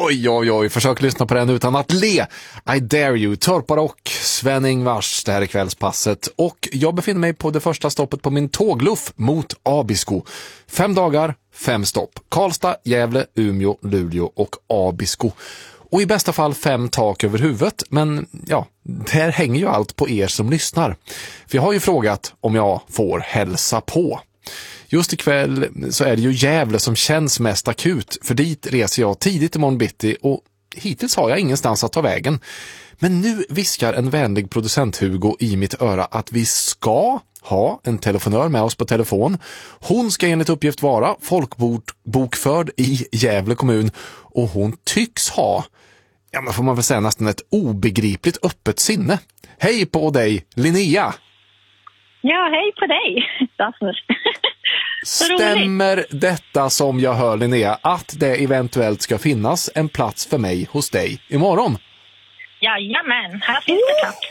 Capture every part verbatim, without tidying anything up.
Oj, oj, oj, försök lyssna på den utan att le. I dare you, Torparock, Sven-Ingvars, det här är kvällspasset. Och jag befinner mig på det första stoppet på min tågluff mot Abisko. Fem dagar, fem stopp. Karlstad, Gävle, Umeå, Luleå och Abisko. Och i bästa fall fem tak över huvudet. Men ja, där hänger ju allt på er som lyssnar. För jag har ju frågat om jag får hälsa på. Just ikväll så är det ju Gävle som känns mest akut, för dit reser jag tidigt imorgon bitti och hittills har jag ingenstans att ta vägen. Men nu viskar en vänlig producent Hugo i mitt öra att vi ska ha en telefonör med oss på telefon. Hon ska enligt uppgift vara folkbokförd i Gävle kommun och hon tycks ha, ja men får man väl säga nästan ett obegripligt öppet sinne. Hej på dig, Linnea! Ja, hej på dig, Rasmus. Stämmer detta som jag hör, Linnea, att det eventuellt ska finnas en plats för mig hos dig imorgon? Jajamän, här finns det plats.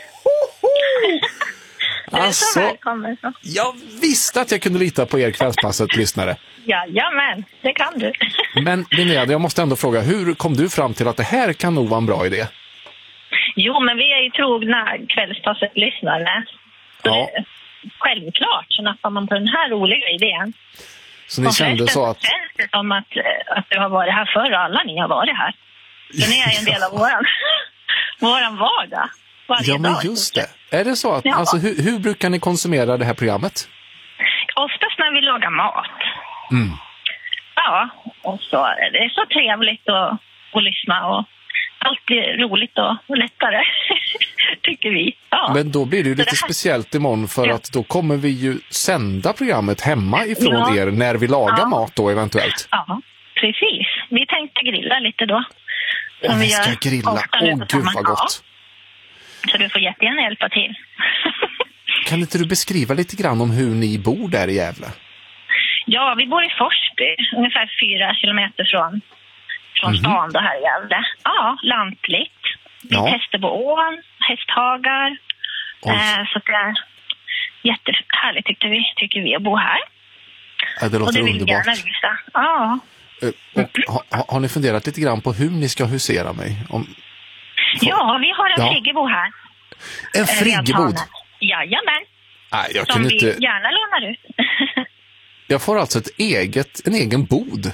Du är alltså, så välkommen. Så. Jag visste att jag kunde lita på er kvällspasset, lyssnare. Jajamän, det kan du. Men Linnea, jag måste ändå fråga, hur kom du fram till att det här kan nog vara en bra idé? Jo, men vi är ju trogna kvällspasset-lyssnare. Ja. Självklart så nappar man på den här roliga idén. Så ni kände så att... Det känns som att, att du har varit här förr och alla ni har varit här. Så ni är en del av våran, våran vardag. Ja, men dag. just det. Är det så att, ja. alltså, hur, hur brukar ni konsumera det här programmet? Oftast när vi lagar mat. Mm. Ja, och så är det så trevligt att, att lyssna och alltid roligt och, och lättare, tycker vi. Ja. Men då blir det ju lite det här... speciellt imorgon för ja. att då kommer vi ju sända programmet hemma ifrån ja. er när vi lagar ja. mat då eventuellt. Ja, precis. Vi tänkte grilla lite då. Åh, vi ska grilla. Åh, oh, gud vad gott. Så du får jättegärna hjälpa till. Kan inte du beskriva lite grann om hur ni bor där i Gävle? Ja, vi bor i Forsby, ungefär fyra kilometer från, från mm-hmm. stan då här i Gävle. Ja, lantligt. Vi ja. testar på ån, hästhagar. Eh, så det är jättehärligt tycker vi, tycker vi att bo här. Ja, det låter och det vill underbart. Gärna visa. Ja. Uh, och, ha, har ni funderat lite grann på hur ni ska husera mig? Om... Ja, vi har en ja. friggebo här. En friggebod? Jajamän. Nej, jag som kan vi inte... gärna lånar ut. Jag får alltså ett eget, en egen bod?